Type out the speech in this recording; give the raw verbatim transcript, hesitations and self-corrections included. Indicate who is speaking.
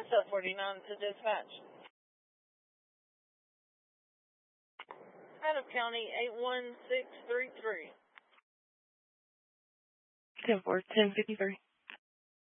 Speaker 1: Sub forty-nine to dispatch. Out of county eight one six three three.
Speaker 2: ten four, ten fifty-three.